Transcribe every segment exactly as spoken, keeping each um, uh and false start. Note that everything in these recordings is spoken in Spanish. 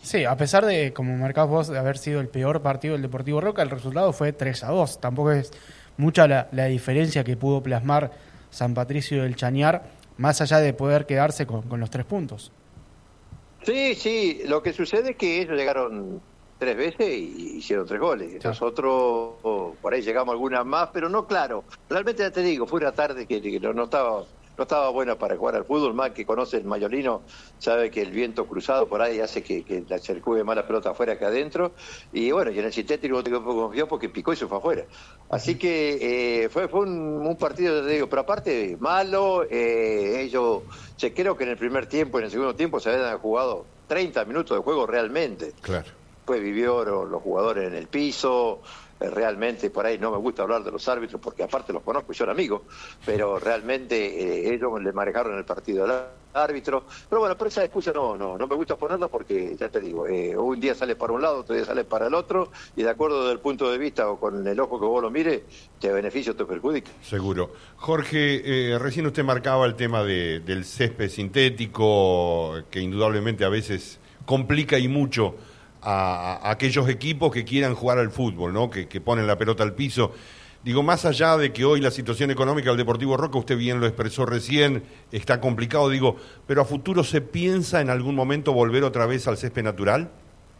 Sí, a pesar de, como marcás vos, de haber sido el peor partido del Deportivo Roca, el resultado fue tres a dos. Tampoco es mucha la, la diferencia que pudo plasmar San Patricio del Chañar, más allá de poder quedarse con, con los tres puntos. Sí, sí, lo que sucede es que ellos llegaron tres veces y hicieron tres goles. Sí. Nosotros oh, por ahí llegamos algunas más, pero no claro. Realmente ya te digo, fue una tarde que, que no, no estaba no estaba buena para jugar al fútbol. Más que conoce el mayolino, sabe que el viento cruzado por ahí hace que, que la circule más la pelota afuera que adentro. Y bueno, y en el sintético te confió porque picó y se fue afuera. Así que eh, fue, fue un, un partido, te digo, pero aparte malo. Eh, ellos, che, creo que en el primer tiempo y en el segundo tiempo se habían jugado treinta minutos de juego realmente. Claro. Pues vivió los jugadores en el piso, eh, realmente por ahí no me gusta hablar de los árbitros porque aparte los conozco y son amigos, pero realmente eh, ellos le manejaron el partido al árbitro. Pero bueno, por esa excusa no no no me gusta ponerla porque ya te digo, eh, un día sale para un lado, otro día sale para el otro y de acuerdo del punto de vista o con el ojo que vos lo mires, te beneficia o te perjudica. Seguro. Jorge, eh, recién usted marcaba el tema de, del césped sintético que indudablemente a veces complica y mucho A, a aquellos equipos que quieran jugar al fútbol, ¿no? Que, que ponen la pelota al piso. Digo, más allá de que hoy la situación económica del Deportivo Roca, usted bien lo expresó recién, está complicado, digo, pero a futuro ¿se piensa en algún momento volver otra vez al césped natural?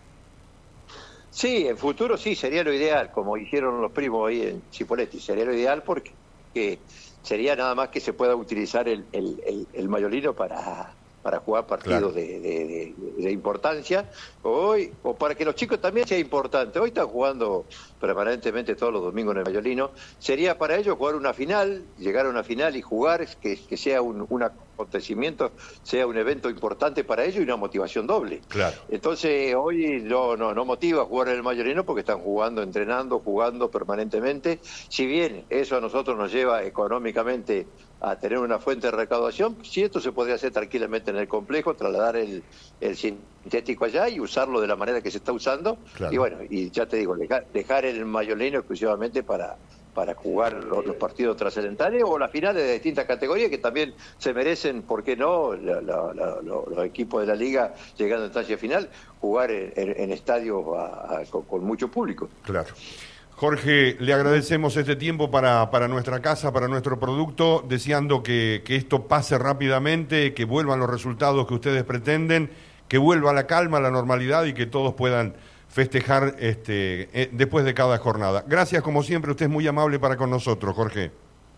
Sí, en futuro sí, sería lo ideal, como hicieron los primos ahí en Chipoleti, sería lo ideal porque que sería nada más que se pueda utilizar el, el, el, el mayolino para... para jugar partidos claro. de, de, de, de importancia, hoy o para que los chicos también sea importante. Hoy están jugando permanentemente todos los domingos en el Mayolino. Sería para ellos jugar una final, llegar a una final y jugar, que, que sea un, un acontecimiento, sea un evento importante para ellos y una motivación doble. Claro. Entonces hoy no, no, no motiva jugar en el Mayolino porque están jugando, entrenando, jugando permanentemente. Si bien eso a nosotros nos lleva económicamente a tener una fuente de recaudación, si esto se podría hacer tranquilamente en el complejo, trasladar el, el sintético allá y usarlo de la manera que se está usando. Claro. Y bueno, y ya te digo, dejar, dejar el Mayolino exclusivamente para, para jugar los, los partidos trascendentales o las finales de distintas categorías que también se merecen, ¿por qué no? La, la, la, los, los equipos de la liga llegando a instancia final, jugar en, en, en estadios a, a, con, con mucho público. Claro. Jorge, le agradecemos este tiempo para, para nuestra casa, para nuestro producto, deseando que, que esto pase rápidamente, que vuelvan los resultados que ustedes pretenden, que vuelva la calma, la normalidad y que todos puedan festejar este, eh, después de cada jornada. Gracias, como siempre, usted es muy amable para con nosotros, Jorge.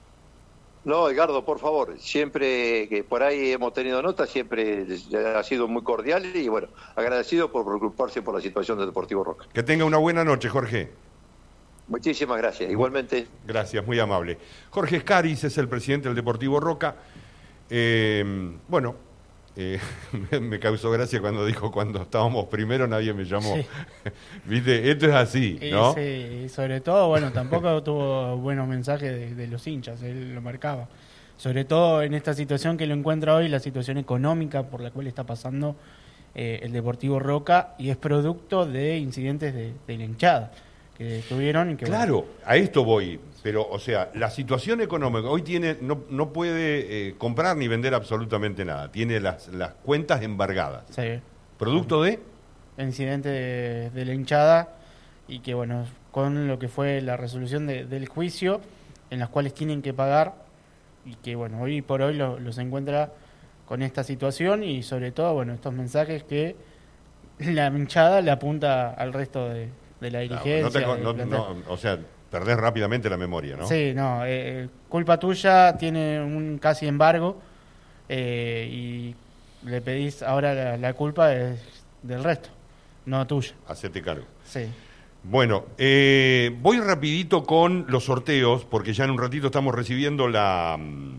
No, Edgardo, por favor, siempre que por ahí hemos tenido nota, siempre ha sido muy cordial y bueno, agradecido por preocuparse por la situación del Deportivo Roca. Que tenga una buena noche, Jorge. Muchísimas gracias, igualmente. Gracias, muy amable. Jorge Escariz es el presidente del Deportivo Roca. Eh, bueno, eh, me causó gracia cuando dijo cuando estábamos primero nadie me llamó. Sí. Viste, esto es así, ¿no? Sí, y sobre todo, bueno, tampoco tuvo buenos mensajes de, de los hinchas, él lo marcaba. Sobre todo en esta situación que lo encuentra hoy, la situación económica por la cual está pasando eh, el Deportivo Roca y es producto de incidentes de, de la hinchada. Que tuvieron y que claro, bueno. A esto voy, pero o sea, la situación económica hoy tiene no no puede eh, comprar ni vender absolutamente nada, tiene las las cuentas embargadas. Sí. ¿Producto de? El incidente de, de la hinchada y que bueno, con lo que fue la resolución de, del juicio en las cuales tienen que pagar y que bueno, hoy por hoy lo, los encuentra con esta situación y sobre todo, bueno, estos mensajes que la hinchada le apunta al resto de de la dirigencia. No, no te, no, no, o sea, perdés rápidamente la memoria, ¿no? Sí, no, eh, culpa tuya, tiene un casi embargo eh, y le pedís ahora la, la culpa es del resto, no tuya. Hacete cargo. Sí. Bueno, eh, voy rapidito con los sorteos, porque ya en un ratito estamos recibiendo la...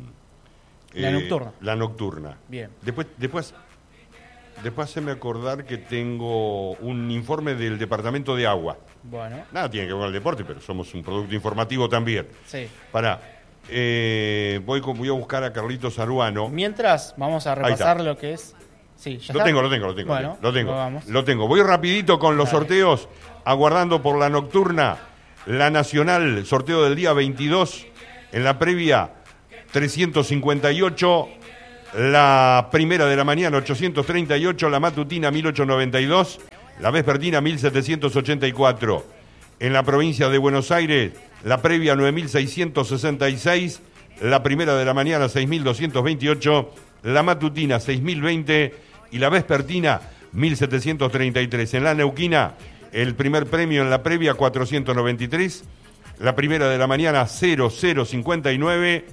La eh, nocturna. La nocturna. Bien. Después... después Después haceme acordar que tengo un informe del Departamento de Agua. Bueno. Nada tiene que ver con el deporte, pero somos un producto informativo también. Sí. Pará, eh, voy, voy a buscar a Carlitos Aruano. Mientras, vamos a repasar lo que es... Sí, ¿ya lo está? tengo, lo tengo, lo tengo. Bueno, lo tengo, vamos. lo tengo. Voy rapidito con los Dale. sorteos, aguardando por la nocturna, la nacional, sorteo del día veintidós, en la previa trescientos cincuenta y ocho... La primera de la mañana, ochocientos treinta y ocho, la matutina, mil ochocientos noventa y dos, la vespertina mil setecientos ochenta y cuatro. En la provincia de Buenos Aires, la previa nueve mil seiscientos sesenta y seis, la primera de la mañana seis mil doscientos veintiocho, la matutina seis mil veinte y la vespertina mil setecientos treinta y tres. En la neuquina, el primer premio en la previa cuatrocientos noventa y tres, la primera de la mañana cero cero cincuenta y nueve.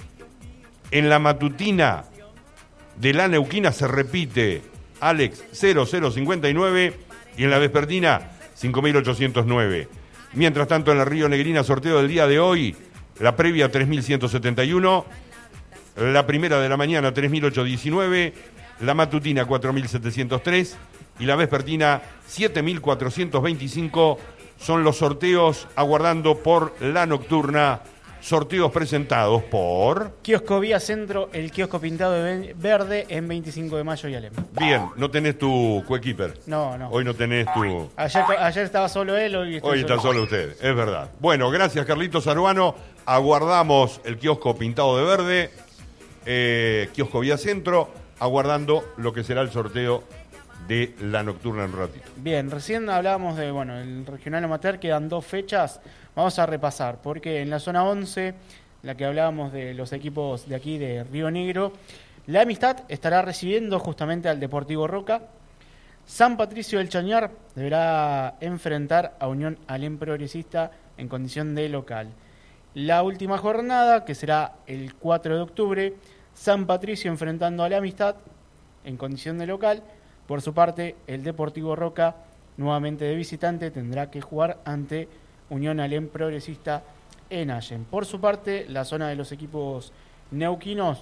En la matutina de la neuquina se repite, Alex, cero cero cincuenta y nueve, y en la vespertina cinco mil ochocientos nueve. Mientras tanto, en la Río Negrina, sorteo del día de hoy, la previa tres mil ciento setenta y uno, la primera de la mañana tres mil ochocientos diecinueve, la matutina cuatro mil setecientos tres y la vespertina siete mil cuatrocientos veinticinco. Son los sorteos aguardando por la nocturna. Sorteos presentados por... Kiosco Vía Centro, el kiosco pintado de verde en veinticinco de mayo y Alem. Bien, no tenés tu coequiper. No, no. Hoy no tenés tu... Ayer, ayer estaba solo él, hoy estoy Hoy solo. está solo usted, es verdad. Bueno, gracias Carlitos Aruano. Aguardamos el kiosco pintado de verde, eh, kiosco Vía Centro, aguardando lo que será el sorteo de la nocturna en un ratito. Bien, recién hablábamos de, bueno, el regional amateur, quedan dos fechas. Vamos a repasar, porque en la zona once, la que hablábamos de los equipos de aquí de Río Negro, la Amistad estará recibiendo justamente al Deportivo Roca. San Patricio del Chañar deberá enfrentar a Unión Alem Progresista en condición de local. La última jornada, que será el cuatro de octubre, San Patricio enfrentando a la Amistad en condición de local. Por su parte, el Deportivo Roca, nuevamente de visitante, tendrá que jugar ante Unión Alem Progresista en Allen. Por su parte, la zona de los equipos neuquinos,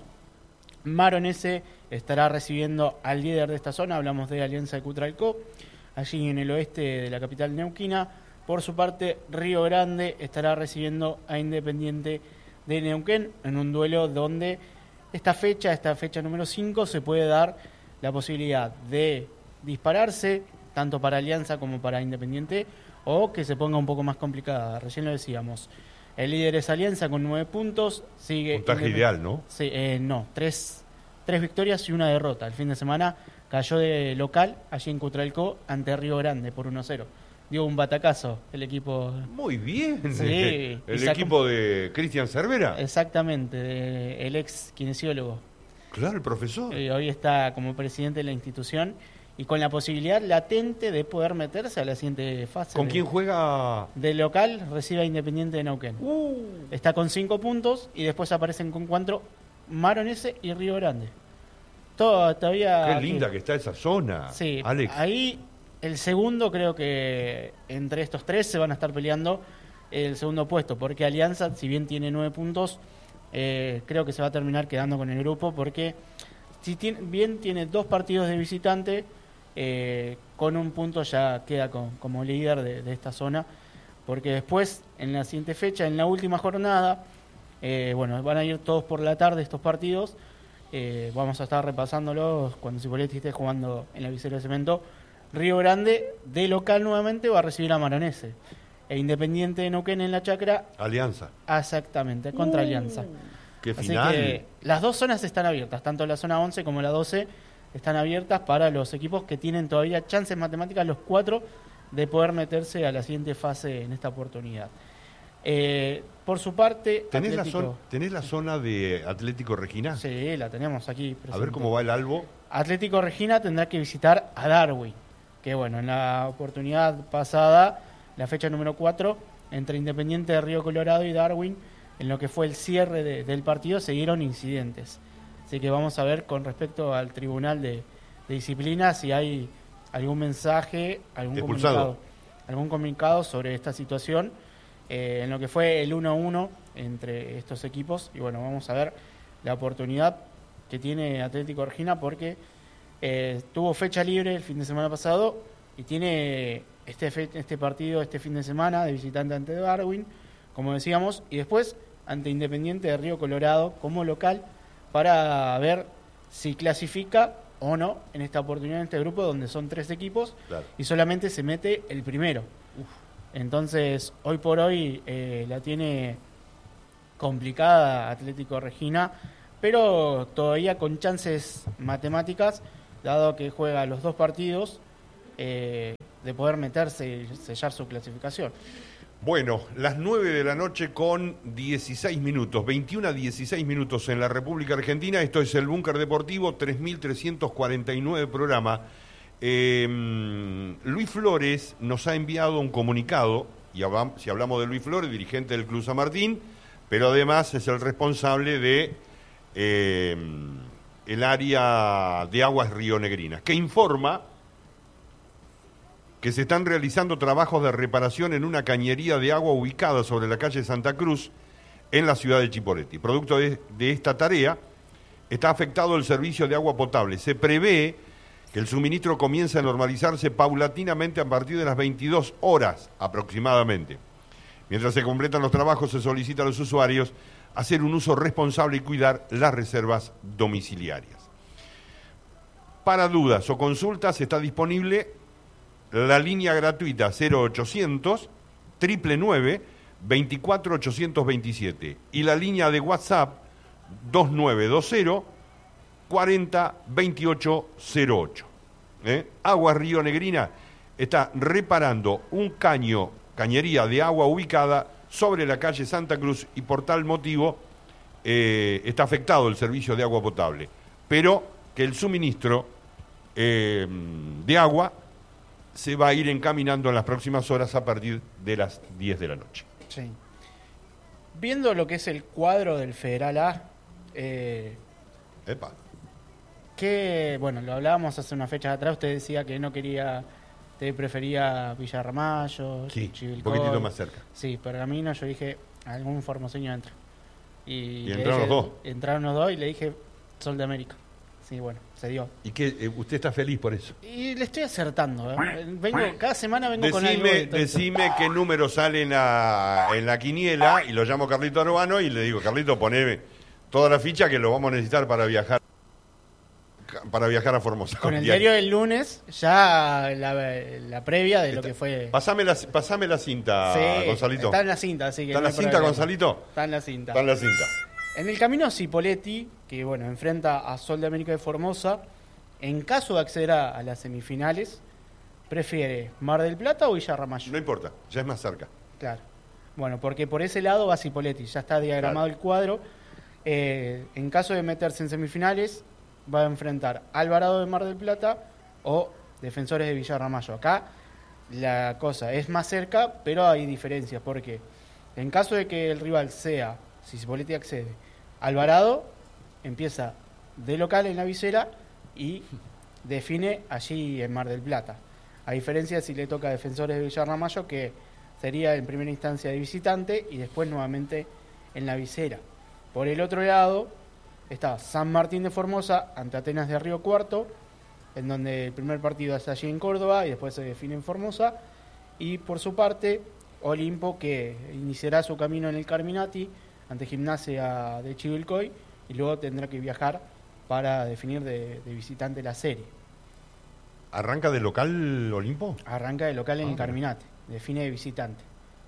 Maronese estará recibiendo al líder de esta zona, hablamos de Alianza de Cutralcó, allí en el oeste de la capital neuquina. Por su parte, Río Grande estará recibiendo a Independiente de Neuquén en un duelo donde esta fecha, esta fecha número cinco, se puede dar la posibilidad de dispararse, tanto para Alianza como para Independiente, o que se ponga un poco más complicada. Recién lo decíamos. El líder es Alianza con nueve puntos. Sigue puntaje ideal, ¿no? Sí, eh, no, tres, tres victorias y una derrota. El fin de semana cayó de local allí en Cutralcó ante Río Grande por uno a cero. Dio un batacazo el equipo. Muy bien. Sí, el sacó... equipo de Cristian Cervera. Exactamente, de, el ex kinesiólogo. Claro, el profesor. Eh, hoy está como presidente de la institución y con la posibilidad latente de poder meterse a la siguiente fase. ¿Con de, quién juega? De local recibe a Independiente de Neuquén. Uh. Está con cinco puntos y después aparecen con cuatro Maronese y Río Grande. Todo, todavía. Qué linda que, que está esa zona. Sí, Alex. Ahí el segundo, creo que entre estos tres se van a estar peleando el segundo puesto, porque Alianza, si bien tiene nueve puntos, eh, creo que se va a terminar quedando con el grupo, porque si tiene, bien tiene dos partidos de visitante. Eh, con un punto ya queda con, como líder de, de esta zona, porque después en la siguiente fecha, en la última jornada, eh, bueno, van a ir todos por la tarde estos partidos. Eh, vamos a estar repasándolos cuando Cipoletti esté jugando en la visera de cemento. Río Grande de local nuevamente va a recibir a Maronese, e Independiente de Neuquén en la Chacra, Alianza. Exactamente, contra uh, Alianza. Qué Así final. que las dos zonas están abiertas, tanto la zona once como la doce están abiertas para los equipos que tienen todavía chances matemáticas, los cuatro, de poder meterse a la siguiente fase en esta oportunidad. Eh, por su parte, ¿Tenés la, Atlético... zona, ¿Tenés la zona de Atlético Regina? Sí, la tenemos aquí presente. A ver cómo va el Albo. Atlético Regina tendrá que visitar a Darwin, que bueno, en la oportunidad pasada, la fecha número cuatro, entre Independiente de Río Colorado y Darwin, en lo que fue el cierre de, del partido, se dieron incidentes. Así que vamos a ver con respecto al Tribunal de, de Disciplina si hay algún mensaje, algún comunicado, algún comunicado sobre esta situación, eh, en lo que fue el uno a uno entre estos equipos. Y bueno, vamos a ver la oportunidad que tiene Atlético Regina, porque eh, tuvo fecha libre el fin de semana pasado y tiene este, fe, este partido este fin de semana de visitante ante Darwin, como decíamos, y después ante Independiente de Río Colorado como local, para ver si clasifica o no en esta oportunidad, en este grupo donde son tres equipos, claro, y solamente se mete el primero. Uf. Entonces, hoy por hoy eh, la tiene complicada Atlético Regina, pero todavía con chances matemáticas, dado que juega los dos partidos eh, de poder meterse y sellar su clasificación. Bueno, las nueve de la noche con dieciséis minutos, veintiuno a dieciséis minutos en la República Argentina. Esto es el Búnker Deportivo, tres mil trescientos cuarenta y nueve programa. Eh, Luis Flores nos ha enviado un comunicado, y hablamos, si hablamos de Luis Flores, dirigente del Club San Martín, pero además es el responsable de eh, el área de aguas rionegrinas, que informa que se están realizando trabajos de reparación en una cañería de agua ubicada sobre la calle Santa Cruz en la ciudad de Chipoleti. Producto de, de esta tarea, está afectado el servicio de agua potable. Se prevé que el suministro comience a normalizarse paulatinamente a partir de las veintidós horas aproximadamente. Mientras se completan los trabajos, se solicita a los usuarios hacer un uso responsable y cuidar las reservas domiciliarias. Para dudas o consultas está disponible la línea gratuita cero ochocientos, nueve nueve nueve, veinticuatro ochocientos veintisiete y la línea de WhatsApp dos nueve dos cero, cuarenta veintiocho cero ocho. ¿Eh? Agua Rionegrina está reparando un caño, cañería de agua ubicada sobre la calle Santa Cruz y por tal motivo eh, está afectado el servicio de agua potable, pero que el suministro eh, de agua se va a ir encaminando en las próximas horas a partir de las diez de la noche. Sí. Viendo lo que es el cuadro del Federal A, eh, Epa. que, bueno, lo hablábamos hace unas fechas atrás, usted decía que no quería, te prefería Villarramallo, Sí, Chivilcoy. un poquitito más cerca. Sí, Pergamino, yo dije, algún formoseño entra. Y, ¿Y le entraron dije- los dos? Entraron los dos y le dije, Sol de América. Sí, bueno, se dio. ¿Y qué? Eh, ¿Usted está feliz por eso? Y le estoy acertando, ¿eh? Vengo, cada semana vengo con algo. Decime, entonces- decime qué número sale en la, en la quiniela y lo llamo Carlito Arbano y le digo, Carlito, poneme toda la ficha que lo vamos a necesitar para viajar para viajar a Formosa. Con el diario del lunes, ya la, la previa de lo Está- que fue. Pasame la, pasame la cinta, Sí, Gonzalito. está en la cinta, así que ¿Está en no la hay cinta, problema. Gonzalito? Está en la cinta. Está en la cinta. En el camino a Cipolletti, que bueno, enfrenta a Sol de América de Formosa, en caso de acceder a, a las semifinales, prefiere Mar del Plata o Villarramallo. No importa, ya es más cerca. Claro. Bueno, porque por ese lado va Cipolletti, ya está diagramado Claro. el cuadro. Eh, en caso de meterse en semifinales, va a enfrentar Alvarado de Mar del Plata o Defensores de Villarramallo. Acá la cosa es más cerca, pero hay diferencias, porque en caso de que el rival sea, si Cipolletti accede, Alvarado, empieza de local en la visera y define allí en Mar del Plata. A diferencia si le toca a Defensores de Villarramallo, que sería en primera instancia de visitante y después nuevamente en la visera. Por el otro lado está San Martín de Formosa ante Atenas de Río Cuarto, en donde el primer partido es allí en Córdoba y después se define en Formosa. Y por su parte, Olimpo, que iniciará su camino en el Carminati ante Gimnasia de Chivilcoy y luego tendrá que viajar para definir de, de visitante la serie. ¿Arranca de local Olimpo? Arranca de local en Ah, el Carminati, define de visitante.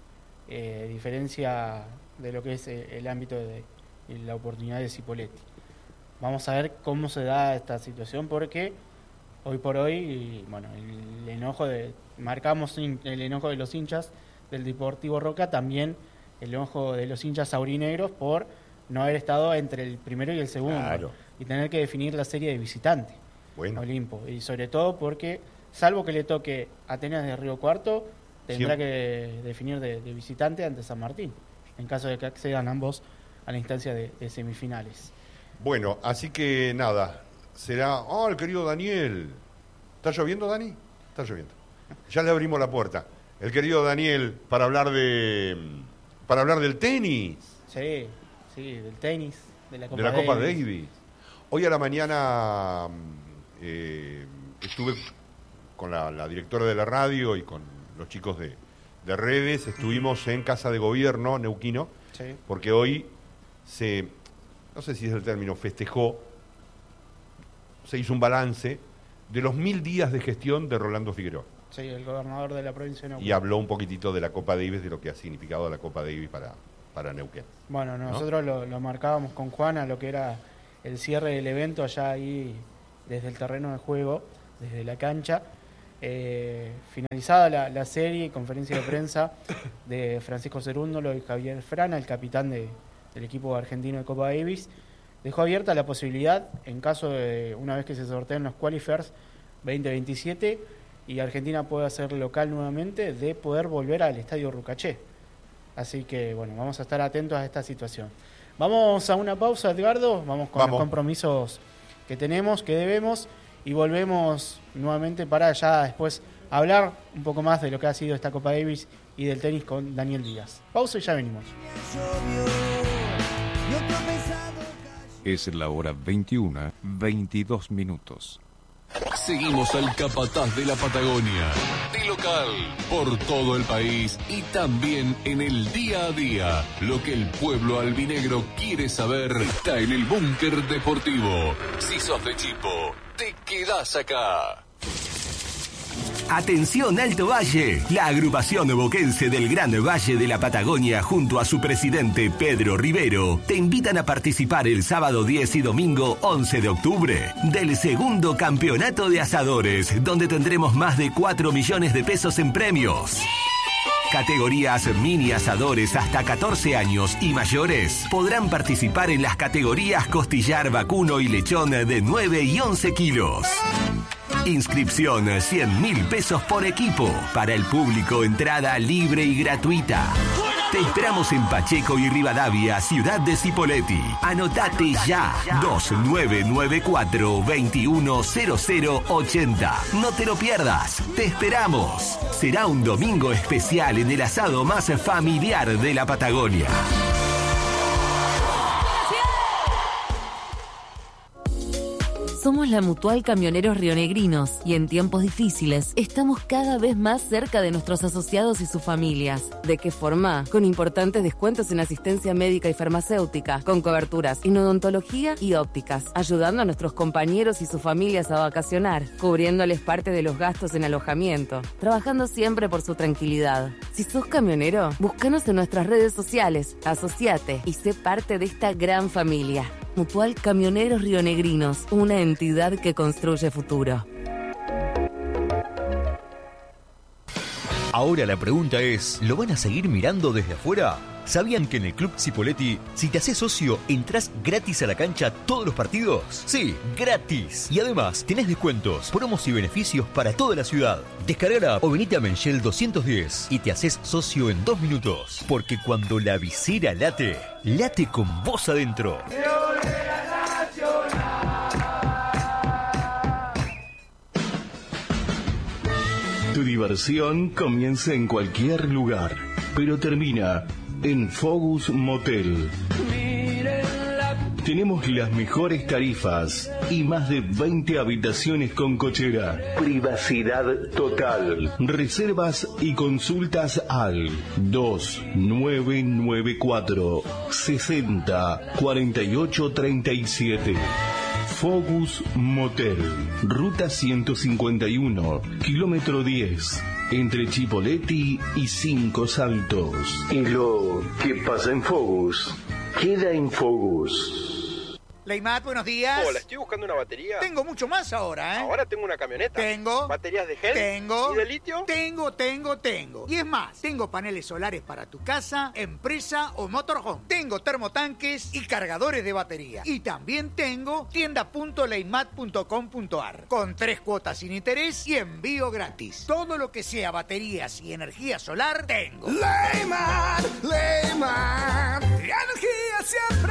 Eh, diferencia de lo que es eh, el ámbito de, de la oportunidad de Cipolletti. Vamos a ver cómo se da esta situación, porque hoy por hoy, bueno, el enojo de marcamos in- el enojo de los hinchas del Deportivo Roca, también el enojo de los hinchas aurinegros por no haber estado entre el primero y el segundo Claro. y tener que definir la serie de visitante. Bueno. Olimpo, y sobre todo porque, salvo que le toque Atenas de Río Cuarto, tendrá Siempre. que definir de, de visitante ante San Martín, en caso de que accedan ambos a la instancia de, de semifinales. Bueno, así que nada, será... Oh, el querido Daniel. ¿Está lloviendo, Dani? Está lloviendo. Ya le abrimos la puerta. El querido Daniel, para hablar de... Para hablar del tenis, Sí, sí, del tenis, de la Copa, de la Copa Davis. Davis. Hoy a la mañana eh, estuve con la, la directora de la radio y con los chicos de, de redes, estuvimos en Casa de Gobierno, Neuquino, Sí. porque hoy se, no sé si es el término, festejó, se hizo un balance de los mil días de gestión de Rolando Figueroa. Sí, el gobernador de la provincia de Neuquén. Y habló un poquitito de la Copa Davis, de lo que ha significado la Copa Davis para, para Neuquén. Bueno, nosotros lo, lo marcábamos con Juana, lo que era el cierre del evento allá ahí desde el terreno de juego, desde la cancha. eh, finalizada la, la serie, conferencia de prensa de Francisco Cerúndolo y Javier Frana, el capitán de, del equipo argentino de Copa Davis, dejó abierta la posibilidad, en caso de una vez que se sorteen los qualifiers veinte veintisiete y Argentina pueda ser local nuevamente, de poder volver al Estadio Rucaché. Así que, bueno, vamos a estar atentos a esta situación. Vamos a una pausa, Edgardo, vamos con vamos. los compromisos que tenemos, que debemos, y volvemos nuevamente para ya después hablar un poco más de lo que ha sido esta Copa Davis y del tenis con Daniel Díaz. Pausa y ya venimos. Es la hora veintiuna, veintidós minutos. Seguimos al capataz de la Patagonia, de local, por todo el país y también en el día a día. Lo que el pueblo albinegro quiere saber está en el Búnker Deportivo. Si sos de Chipo, te quedás acá. Atención Alto Valle, la agrupación boquense del Gran Valle de la Patagonia junto a su presidente Pedro Rivero te invitan a participar el sábado diez y domingo once de octubre del segundo campeonato de asadores, donde tendremos más de cuatro millones de pesos en premios. Categorías mini asadores hasta catorce años y mayores podrán participar en las categorías costillar, vacuno y lechón de nueve y once kilos. Inscripción cien mil pesos por equipo. Para el público, entrada libre y gratuita. Te esperamos en Pacheco y Rivadavia, ciudad de Cipolletti. Anotate ya. dos nueve nueve cuatro, veintiuno cero cero ochenta. No te lo pierdas. Te esperamos. Será un domingo especial en el asado más familiar de la Patagonia. Somos la Mutual Camioneros Rionegrinos y en tiempos difíciles estamos cada vez más cerca de nuestros asociados y sus familias. ¿De qué forma? Con importantes descuentos en asistencia médica y farmacéutica, con coberturas en odontología y ópticas, ayudando a nuestros compañeros y sus familias a vacacionar, cubriéndoles parte de los gastos en alojamiento, trabajando siempre por su tranquilidad. Si sos camionero, búscanos en nuestras redes sociales, asociate y sé parte de esta gran familia. Mutual Camioneros Rionegrinos, una entidad que construye futuro. Ahora la pregunta es, ¿lo van a seguir mirando desde afuera? ¿Sabían que en el Club Cipolletti, si te haces socio, entras gratis a la cancha todos los partidos? Sí, gratis. Y además, tenés descuentos, promos y beneficios para toda la ciudad. Descargala o venite a Menchel doscientos diez y te haces socio en dos minutos. Porque cuando la visera late, late con vos adentro. Tu diversión comienza en cualquier lugar, pero termina en Fogus Motel. Tenemos las mejores tarifas y más de veinte habitaciones con cochera. Privacidad total. Reservas y consultas al dos nueve nueve cuatro, sesenta, cuarenta y ocho, treinta y siete. Fogus Motel, ruta ciento cincuenta y uno, kilómetro diez, entre Chipolletti y Cinco Saltos. Y lo que pasa en Fogus, queda en Fogus. Leimat, buenos días. Hola, estoy buscando una batería. Tengo mucho más ahora, ¿eh? Ahora tengo una camioneta. Tengo. ¿Baterías de gel? Tengo. ¿Y de litio? Tengo, tengo, tengo. Y es más, tengo paneles solares para tu casa, empresa o motorhome. Tengo termotanques y cargadores de batería. Y también tengo tienda punto leimat punto com punto ar con tres cuotas sin interés y envío gratis. Todo lo que sea baterías y energía solar, tengo. Leimat, Leimat, energía siempre.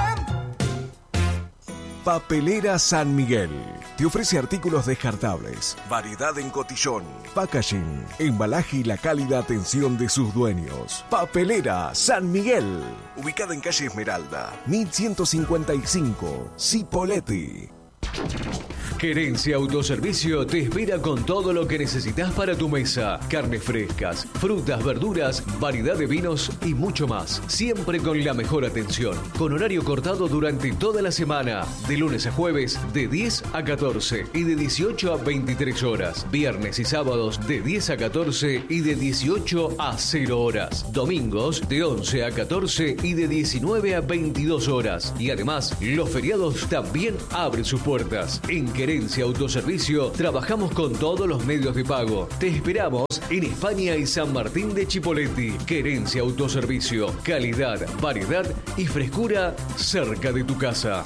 Papelera San Miguel. Te ofrece artículos descartables, variedad en cotillón, packaging, embalaje y la cálida atención de sus dueños. Papelera San Miguel. Ubicada en calle Esmeralda, mil ciento cincuenta y cinco, Cipolletti. Gerencia Autoservicio te espera con todo lo que necesitas para tu mesa. Carnes frescas, frutas, verduras, variedad de vinos y mucho más. Siempre con la mejor atención. Con horario cortado durante toda la semana. De lunes a jueves de diez a catorce y de dieciocho a veintitrés horas. Viernes y sábados de diez a catorce y de dieciocho a cero horas. Domingos de once a catorce y de diecinueve a veintidós horas. Y además, los feriados también abren sus puertas. En Gerencia Querencia Autoservicio trabajamos con todos los medios de pago. Te esperamos en España y San Martín de Chipoleti. Querencia Autoservicio. Calidad, variedad y frescura cerca de tu casa.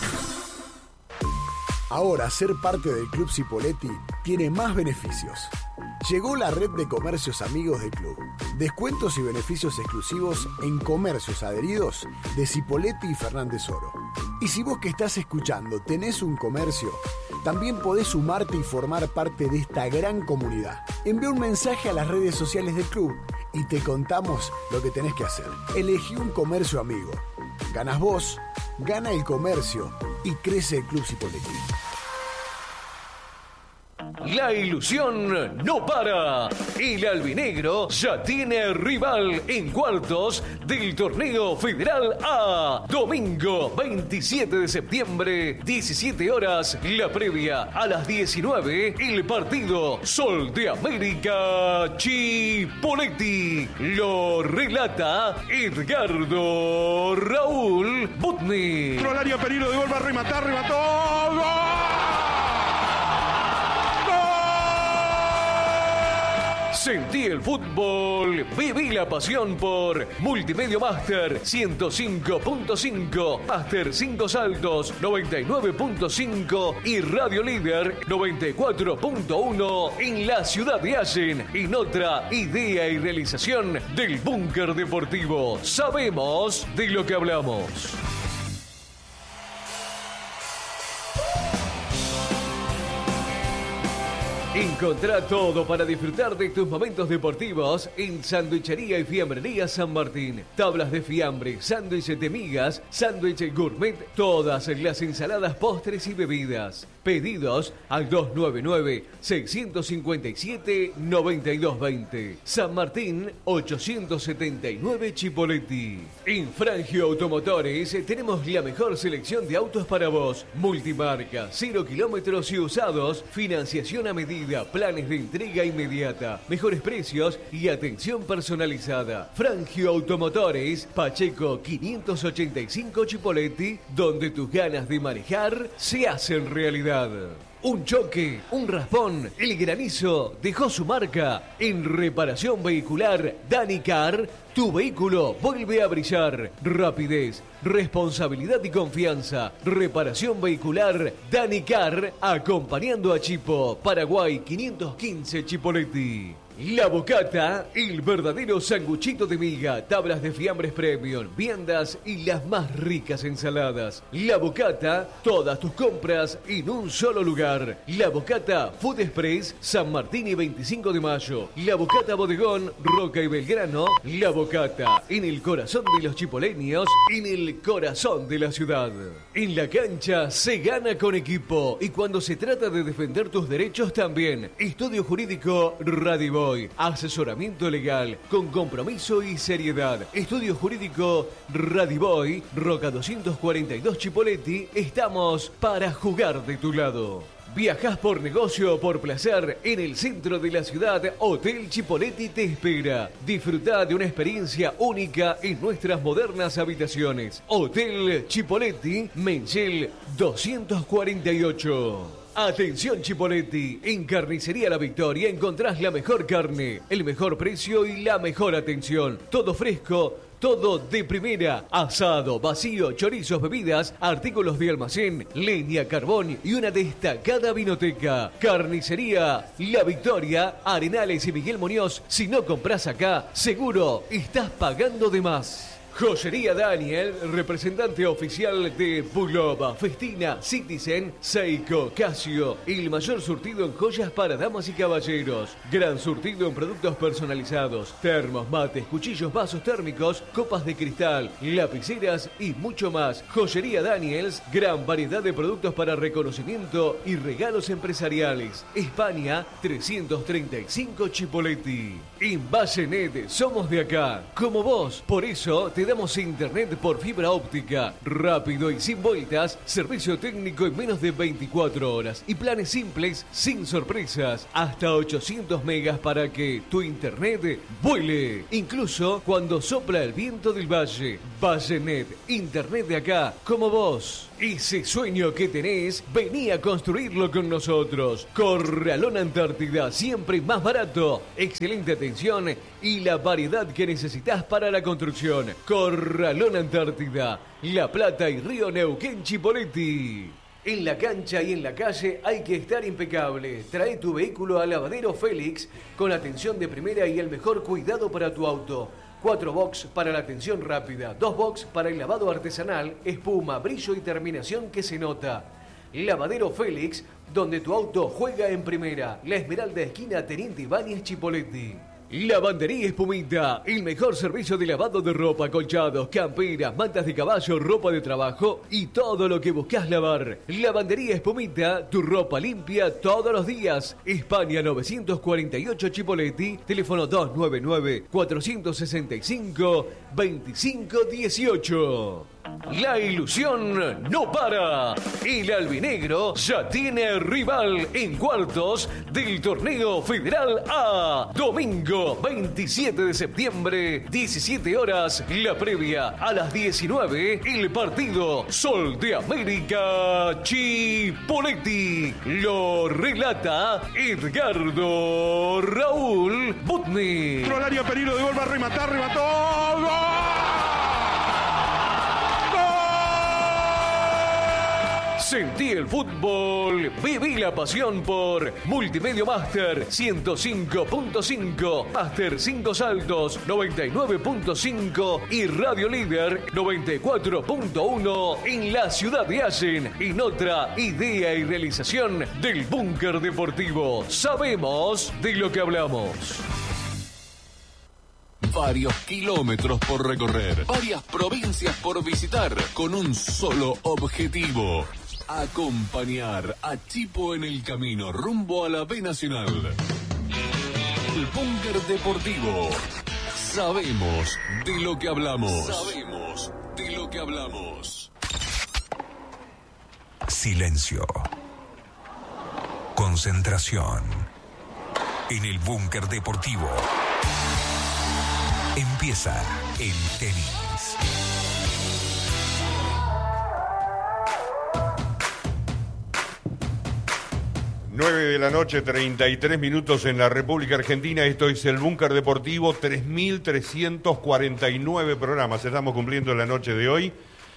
Ahora ser parte del Club Cipolletti tiene más beneficios. Llegó la red de comercios amigos del club. Descuentos y beneficios exclusivos en comercios adheridos de Cipolletti y Fernández Oro. Y si vos que estás escuchando tenés un comercio, también podés sumarte y formar parte de esta gran comunidad. Envía un mensaje a las redes sociales del club y te contamos lo que tenés que hacer. Elegí un comercio amigo. Ganas vos, gana el comercio y crece el Club Cipolletti. La ilusión no para. El albinegro ya tiene rival en cuartos del torneo Federal A. Domingo veintisiete de septiembre, diecisiete horas, la previa. A las diecinueve, el partido Sol de América Chipolletti. Lo relata Edgardo Raúl Butni. Entró al área, peligro de gol, va a rematar, remató. ¡Gol! Sentí el fútbol, viví la pasión por Multimedia Master ciento cinco punto cinco, Master cinco Saltos noventa y nueve punto cinco y Radio Líder noventa y cuatro punto uno en la ciudad de Allen, en otra idea y realización del Búnker Deportivo. Sabemos de lo que hablamos. Encontrá todo para disfrutar de tus momentos deportivos en Sanduichería y Fiambrería San Martín. Tablas de fiambre, sándwiches de migas, sándwich gourmet, todas las ensaladas, postres y bebidas. Pedidos al dos nueve nueve, seis cinco siete, nueve dos dos cero. San Martín ochocientos setenta y nueve Chipolletti. En Frangio Automotores tenemos la mejor selección de autos para vos. Multimarca, cero kilómetros y usados, financiación a medida, planes de entrega inmediata, mejores precios y atención personalizada. Frangio Automotores, Pacheco quinientos ochenta y cinco Chipolletti, donde tus ganas de manejar se hacen realidad. Un choque, un raspón, el granizo dejó su marca. En reparación vehicular Danicar, tu vehículo vuelve a brillar. Rapidez, responsabilidad y confianza. Reparación vehicular Danicar, acompañando a Chipo, Paraguay quinientos quince Chipolletti. La Bocata, el verdadero sanguchito de miga, tablas de fiambres premium, viandas y las más ricas ensaladas. La Bocata, todas tus compras en un solo lugar. La Bocata Food Express, San Martín y veinticinco de mayo. La Bocata Bodegón, Roca y Belgrano. La Bocata, en el corazón de los chipoleños, en el corazón de la ciudad. En la cancha se gana con equipo y cuando se trata de defender tus derechos también. Estudio Jurídico Radivo. Asesoramiento legal con compromiso y seriedad. Estudio Jurídico Radiboy, Roca doscientos cuarenta y dos Chipolletti. Estamos para jugar de tu lado. Viajás por negocio o por placer en el centro de la ciudad. Hotel Chipolletti te espera. Disfruta de una experiencia única en nuestras modernas habitaciones. Hotel Chipolletti, Menchel doscientos cuarenta y ocho. Atención Chipolletti, en Carnicería La Victoria encontrás la mejor carne, el mejor precio y la mejor atención. Todo fresco, todo de primera. Asado, vacío, chorizos, bebidas, artículos de almacén, leña, carbón y una destacada vinoteca. Carnicería La Victoria, Arenales y Miguel Muñoz. Si no compras acá, seguro estás pagando de más. Joyería Daniel, representante oficial de Bulova, Festina, Citizen, Seiko, Casio. El mayor surtido en joyas para damas y caballeros. Gran surtido en productos personalizados. Termos, mates, cuchillos, vasos térmicos, copas de cristal, lapiceras y mucho más. Joyería Daniels, gran variedad de productos para reconocimiento y regalos empresariales. España, trescientos treinta y cinco Chipolletti. En Vallenet somos de acá, como vos. Por eso te damos internet por fibra óptica, rápido y sin vueltas, servicio técnico en menos de veinticuatro horas y planes simples sin sorpresas, hasta ochocientos megas para que tu internet vuele, incluso cuando sopla el viento del valle. Vallenet, internet de acá, como vos. Ese sueño que tenés, vení a construirlo con nosotros. Corralón Antártida, siempre más barato, excelente atención y la variedad que necesitas para la construcción. Corralón Antártida, La Plata y Río Neuquén Chipoleti. En la cancha y en la calle hay que estar impecable. Trae tu vehículo a Lavadero Félix con atención de primera y el mejor cuidado para tu auto. Cuatro box para la atención rápida, dos box para el lavado artesanal, espuma, brillo y terminación que se nota. Lavadero Félix, donde tu auto juega en primera. La Esmeralda, esquina Teniente Ibáñez Chipoleti. Lavandería Espumita, el mejor servicio de lavado de ropa, colchados, camperas, mantas de caballo, ropa de trabajo y todo lo que buscas lavar. Lavandería Espumita, tu ropa limpia todos los días. España novecientos cuarenta y ocho Chipoleti, teléfono dos nueve nueve, cuatro seis cinco, dos cinco uno ocho. La ilusión no para. El albinegro ya tiene rival en cuartos del torneo Federal A. Domingo veintisiete de septiembre, diecisiete horas, la previa. A las diecinueve, el partido Sol de América Chipoleti. Lo relata Edgardo Raúl Butni. Área, peligro de gol, va a rematar, remató. ¡Gol! Sentí el fútbol, viví la pasión por Multimedia Master ciento cinco punto cinco, Master cinco Saltos noventa y nueve punto cinco y Radio Líder noventa y cuatro punto uno en la ciudad de Allen, en otra idea y realización del Búnker Deportivo. Sabemos de lo que hablamos. Varios kilómetros por recorrer, varias provincias por visitar, con un solo objetivo: acompañar a Chipo en el camino rumbo a la B Nacional. El Búnker Deportivo. Sabemos de lo que hablamos. Sabemos de lo que hablamos. Silencio. Concentración. En el Búnker Deportivo. Empieza el tenis. nueve de la noche, treinta y tres minutos en la República Argentina. Esto es el Búnker Deportivo, tres mil trescientos cuarenta y nueve programas. Estamos cumpliendo la noche de hoy.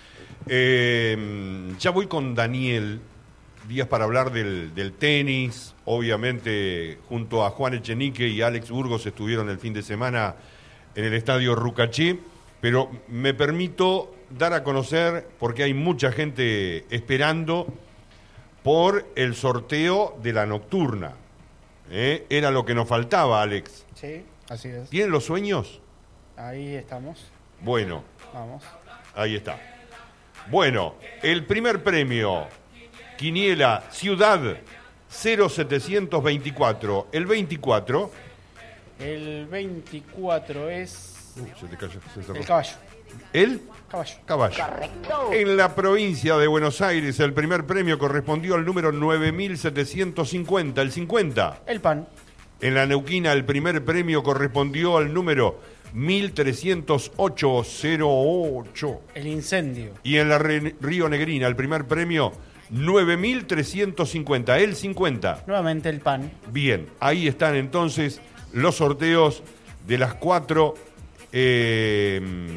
Eh, ya voy con Daniel Díaz para hablar del, del tenis. Obviamente, junto a Juan Echenique y Alex Burgos estuvieron el fin de semana en el estadio Rucaché. Pero me permito dar a conocer, porque hay mucha gente esperando, por el sorteo de la nocturna. ¿Eh? Era lo que nos faltaba, Alex. Sí, así es. ¿Tienen los sueños? Ahí estamos. Bueno. Vamos. Ahí está. Bueno, el primer premio, Quiniela Ciudad cero setecientos veinticuatro. El veinticuatro. El veinticuatro es... Uh, se te cayó, se cerró. El caballo. ¿El? Caballo. Caballo. Correcto. En la provincia de Buenos Aires, el primer premio correspondió al número nueve mil setecientos cincuenta, el cincuenta. El pan. En la Neuquina, el primer premio correspondió al número mil trescientos ocho cero ocho. El incendio. Y en la Re- Río Negrina, el primer premio nueve mil trescientos cincuenta, el cincuenta. Nuevamente el pan. Bien, ahí están entonces los sorteos de las cuatro eh,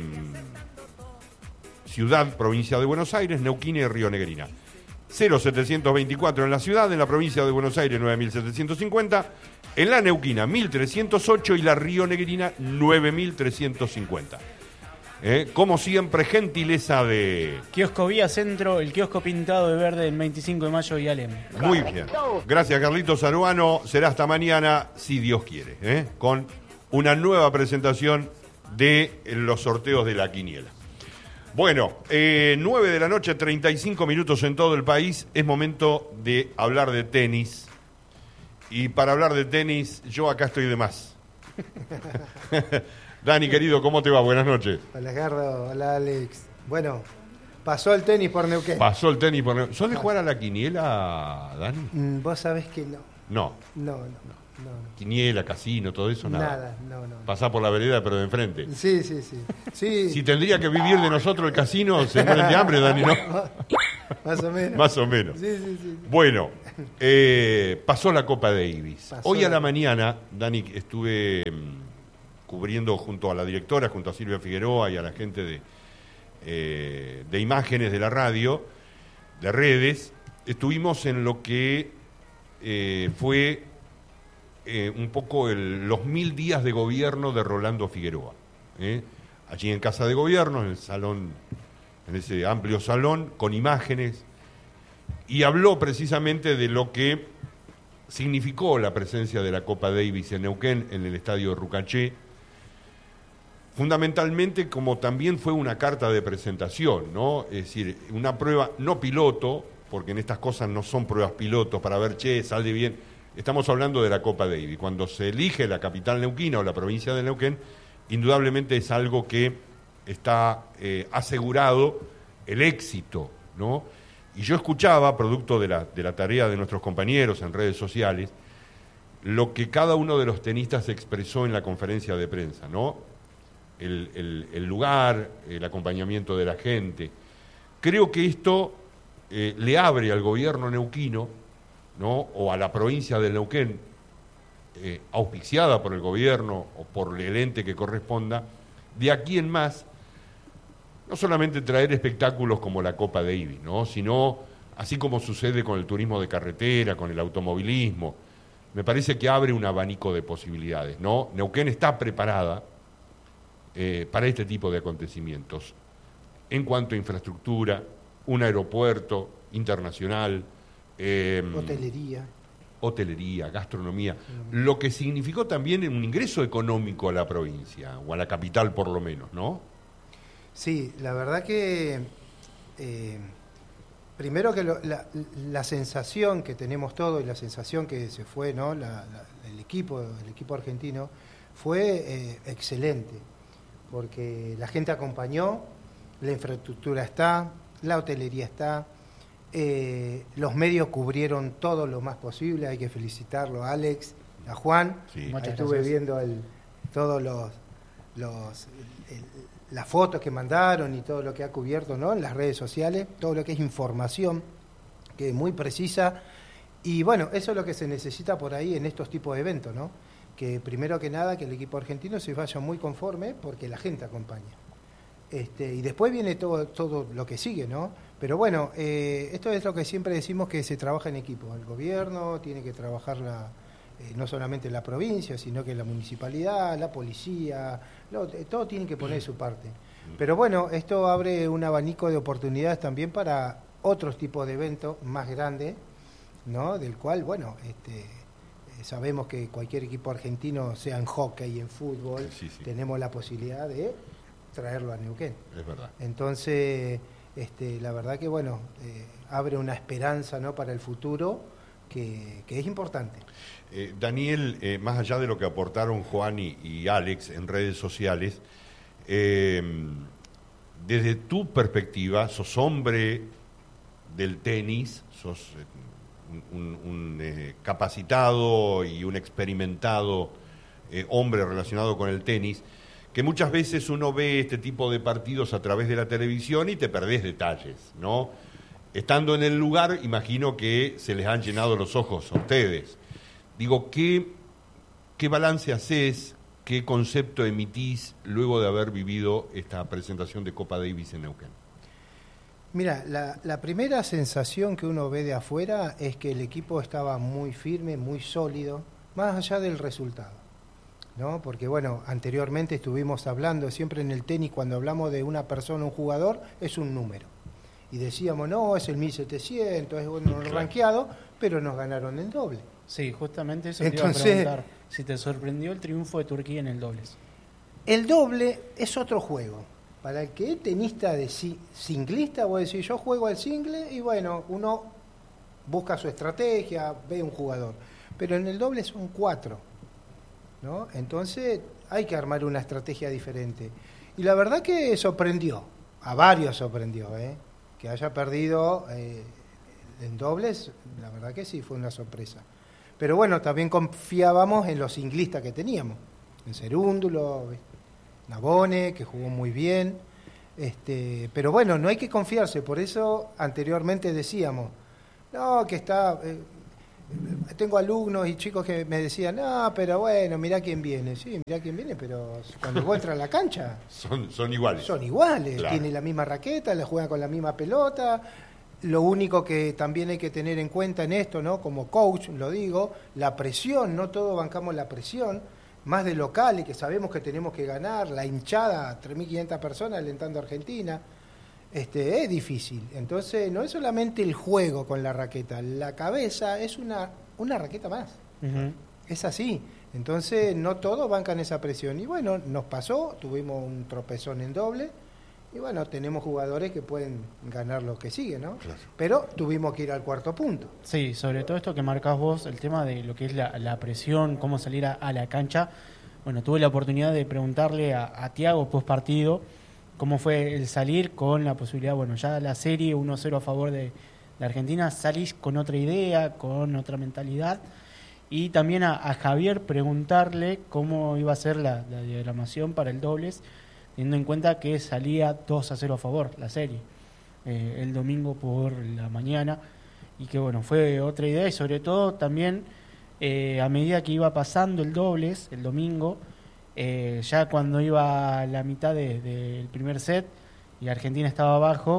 ciudad, provincia de Buenos Aires, Neuquén y Río Negrina. cero setecientos veinticuatro en la ciudad, en la provincia de Buenos Aires nueve mil setecientos cincuenta, en la Neuquina mil trescientos ocho y la Río Negrina nueve mil trescientos cincuenta. Eh, como siempre, gentileza de... Kiosco Vía Centro, el kiosco pintado de verde del veinticinco de mayo y Alem. Muy bien. Gracias, Carlitos Aruano. Será hasta mañana, si Dios quiere, ¿eh? con una nueva presentación de los sorteos de la quiniela. Bueno, eh, nueve de la noche, treinta y cinco minutos en todo el país. Es momento de hablar de tenis. Y para hablar de tenis, yo acá estoy de más. Dani, querido, ¿cómo te va? Buenas noches. Hola, Gerardo. Hola, Alex. Bueno, pasó el tenis por Neuquén. Pasó el tenis por Neuquén. ¿Sos de jugar a la quiniela, Dani? Mm, Vos sabés que no. No. No, no, no. No, no. Quiniela, casino, todo eso, nada. Nada, no, no. Pasá por la vereda, pero de enfrente. Sí, sí, sí. sí. Si tendría que vivir de nosotros el casino, se mueren de hambre, Dani, ¿no? Más o menos. Más o menos. Sí, sí, sí. Bueno, eh, pasó la Copa Davis. Pasó Hoy a la- la mañana, Dani, estuve mm, cubriendo junto a la directora, junto a Silvia Figueroa y a la gente de, eh, de imágenes de la radio, de redes, estuvimos en lo que eh, fue eh, un poco el- los mil días de gobierno de Rolando Figueroa. ¿eh? Allí en Casa de Gobierno, en el salón, en ese amplio salón, con imágenes, y habló precisamente de lo que significó la presencia de la Copa Davis en Neuquén, en el estadio de Rucaché, fundamentalmente como también fue una carta de presentación, ¿no? Es decir, una prueba no piloto, porque en estas cosas no son pruebas pilotos para ver, che, sale bien. Estamos hablando de la Copa Davis. Cuando se elige la capital neuquina o la provincia de Neuquén, indudablemente es algo que está eh, asegurado el éxito, ¿no? Y yo escuchaba, producto de la, de la tarea de nuestros compañeros en redes sociales, lo que cada uno de los tenistas expresó en la conferencia de prensa, ¿no? El, el, el lugar, el acompañamiento de la gente. Creo que esto eh, le abre al gobierno neuquino, ¿no? O a la provincia de Neuquén, eh, auspiciada por el gobierno o por el ente que corresponda, de aquí en más, no solamente traer espectáculos como la Copa Davis, ¿no? Sino, así como sucede con el turismo de carretera, con el automovilismo, me parece que abre un abanico de posibilidades, ¿no? Neuquén está preparada eh, para este tipo de acontecimientos. En cuanto a infraestructura, un aeropuerto internacional, eh, Hotelería. hotelería, gastronomía, lo que significó también un ingreso económico a la provincia, o a la capital por lo menos, ¿no? Sí, la verdad que eh, primero que lo- la, la sensación que tenemos todos y la sensación que se fue, ¿no? La- la- el equipo, el equipo argentino fue eh, excelente, porque la gente acompañó, la infraestructura está, la hotelería está, eh, los medios cubrieron todo lo más posible, hay que felicitarlo a Alex, a Juan, Sí. Muchas estuve gracias. viendo el, todos los, los el- el- las fotos que mandaron y todo lo que ha cubierto, ¿no? En las redes sociales, todo lo que es información, que es muy precisa, y bueno, eso es lo que se necesita por ahí en estos tipos de eventos, ¿no? Que primero que nada que el equipo argentino se vaya muy conforme porque la gente acompaña. Este, y después viene todo, todo lo que sigue, ¿no? Pero bueno, eh, esto es lo que siempre decimos, que se trabaja en equipo. El gobierno tiene que trabajar la, eh, no solamente la provincia, sino que la municipalidad, la policía, lo- eh, todo tiene que poner su parte. Pero bueno, esto abre un abanico de oportunidades también para otros tipos de eventos más grandes, ¿no? Del cual, bueno, este, eh, sabemos que cualquier equipo argentino, sea en hockey, en fútbol, Sí, sí. tenemos la posibilidad de traerlo a Neuquén. Es verdad. Entonces, este, la verdad que bueno, eh, abre una esperanza, ¿no? Para el futuro que, que es importante. Eh, Daniel, eh, más allá de lo que aportaron Juan y, y Alex en redes sociales, eh, desde tu perspectiva, sos hombre del tenis, sos eh, un, un- un, eh, capacitado y un experimentado eh, hombre relacionado con el tenis, que muchas veces uno ve este tipo de partidos a través de la televisión y te perdés detalles, ¿no? Estando en el lugar, imagino que se les han llenado los ojos a ustedes. Digo, ¿qué, qué balance haces, qué concepto emitís luego de haber vivido esta presentación de Copa Davis en Neuquén? Mira, la, la primera sensación que uno ve de afuera es que el equipo estaba muy firme, muy sólido, más allá del resultado, ¿no? Porque bueno, anteriormente estuvimos hablando, siempre en el tenis cuando hablamos de una persona, un jugador, es un número. Y decíamos, no, es el mil setecientos, es bueno, Claro. rankeado, pero nos ganaron el doble. Sí, justamente eso Entonces- te iba a preguntar. Si te sorprendió el triunfo de Turquía en el dobles. El doble es otro juego. Para el que es tenista de si- singlista, voy a decir, yo juego al single y bueno, uno busca su estrategia, ve un jugador. Pero en el doble son cuatro, ¿no? Entonces hay que armar una estrategia diferente. Y la verdad que sorprendió, a varios sorprendió, ¿eh? Que haya perdido eh, en dobles, la verdad que sí, fue una sorpresa. Pero bueno, también confiábamos en los singlistas que teníamos, en Cerúndulo, Navone, que jugó muy bien. Este, pero bueno, no hay que confiarse, por eso anteriormente decíamos, no, que está... Eh, tengo alumnos y chicos que me decían, no, pero bueno, mirá quién viene. Sí, mirá quién viene, pero cuando vos entras a la cancha... son, son iguales. Son iguales, claro. Tienen la misma raqueta, la juegan con la misma pelota. Lo único que también hay que tener en cuenta en esto, ¿no? Como coach, lo digo, la presión, no todos bancamos la presión, más de locales, que sabemos que tenemos que ganar, la hinchada, tres mil quinientas personas alentando a Argentina. Este, es difícil. Entonces, no es solamente el juego con la raqueta, la cabeza es una, una raqueta más. Uh-huh. Es así. Entonces, no todos bancan esa presión. Y bueno, nos pasó, tuvimos un tropezón en doble, y bueno, tenemos jugadores que pueden ganar lo que sigue, ¿no? Claro. Pero tuvimos que ir al cuarto punto. Sí, sobre todo esto que marcás vos, el tema de lo que es la, la presión, cómo salir a, a la cancha. Bueno, tuve la oportunidad de preguntarle a, a Thiago post partido cómo fue el salir con la posibilidad, bueno, ya la serie uno cero a favor de, de Argentina, salís con otra idea, con otra mentalidad, y también a, a Javier preguntarle cómo iba a ser la, la diagramación para el dobles, teniendo en cuenta que salía dos a cero a favor la serie, eh, el domingo por la mañana, y que bueno, fue otra idea, y sobre todo también eh, a medida que iba pasando el dobles, el domingo, Eh, ya cuando iba a la mitad del de, de primer set y Argentina estaba abajo,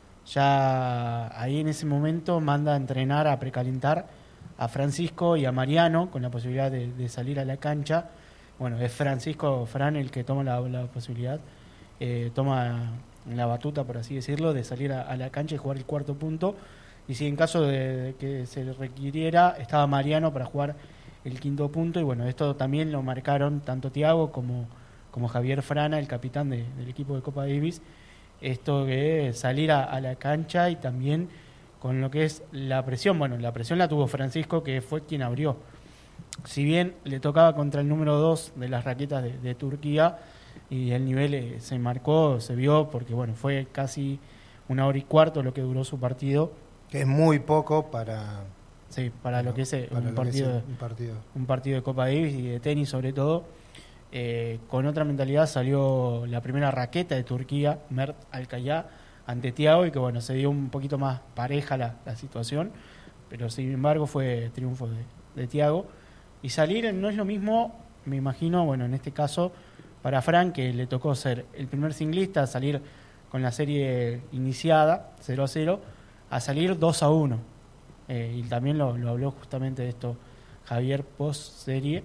ya ahí en ese momento manda a entrenar, a precalentar a Francisco y a Mariano con la posibilidad de, de salir a la cancha. Bueno, es Francisco Fran el que toma la, la posibilidad, eh, toma la batuta, por así decirlo, de salir a, a la cancha y jugar el cuarto punto. Y si en caso de, de que se requiriera, estaba Mariano para jugar el quinto punto, y bueno, esto también lo marcaron tanto Thiago como, como Javier Frana, el capitán de, del equipo de Copa Davis, esto de salir a, a la cancha, y también con lo que es la presión. Bueno, la presión la tuvo Francisco, que fue quien abrió. Si bien le tocaba contra el número dos de las raquetas de, de Turquía, y el nivel eh, se marcó, se vio, porque bueno, fue casi una hora y cuarto lo que duró su partido. Que es muy poco para... Sí, para lo que es un, lo partido, que es un partido un partido de Copa Davis y de tenis sobre todo. Eh, con otra mentalidad salió la primera raqueta de Turquía, Mert Alcayá, ante Thiago, y que bueno, se dio un poquito más pareja la, la situación, pero sin embargo fue triunfo de, de Thiago. Y salir no es lo mismo, me imagino, bueno, en este caso para Fran, que le tocó ser el primer singlista, salir con la serie iniciada cero a cero, a salir dos a uno. Eh, y también lo, lo habló justamente de esto Javier post serie,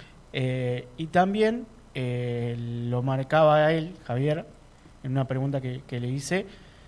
eh, y también eh, lo marcaba a él, Javier, en una pregunta que, que le hice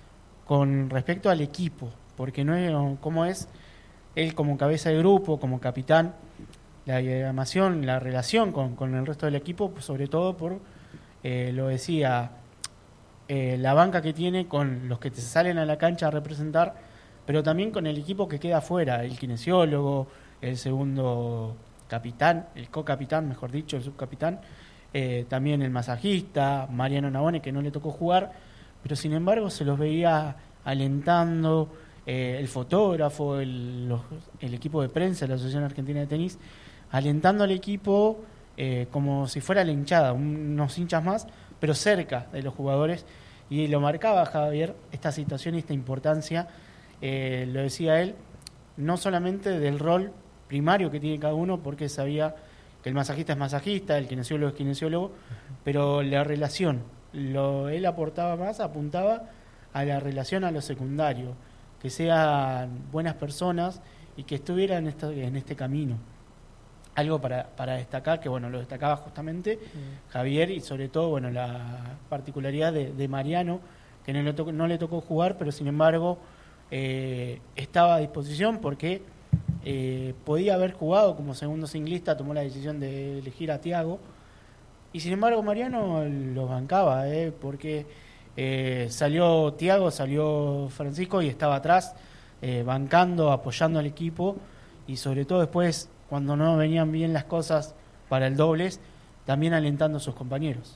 con respecto al equipo, porque no es cómo es él como cabeza de grupo, como capitán, la diagramación, la relación con, con el resto del equipo, pues sobre todo por, eh, lo decía, eh, la banca que tiene con los que te salen a la cancha a representar, pero también con el equipo que queda afuera, el kinesiólogo, el segundo capitán, el co-capitán, mejor dicho, el subcapitán, eh, también el masajista, Mariano Navone, que no le tocó jugar, pero sin embargo se los veía alentando, eh, el fotógrafo, el, los, el equipo de prensa de la Asociación Argentina de Tenis, alentando al equipo eh, como si fuera la hinchada, unos hinchas más, pero cerca de los jugadores, y lo marcaba Javier, esta situación y esta importancia. Eh, lo decía él, no solamente del rol primario que tiene cada uno, porque sabía que el masajista es masajista, el kinesiólogo es kinesiólogo, pero la relación, lo, él aportaba más, apuntaba a la relación a lo secundario, que sean buenas personas y que estuvieran en, esta, en este camino. Algo para, para destacar, que bueno, lo destacaba justamente mm. Javier, y sobre todo bueno, la particularidad de, de Mariano, que no le, tocó, no le tocó jugar, pero sin embargo Eh, estaba a disposición porque eh, podía haber jugado como segundo singlista, tomó la decisión de elegir a Thiago, y sin embargo Mariano lo bancaba, eh, porque eh, salió Thiago, salió Francisco y estaba atrás eh, bancando, apoyando al equipo, y sobre todo después cuando no venían bien las cosas para el dobles, también alentando a sus compañeros.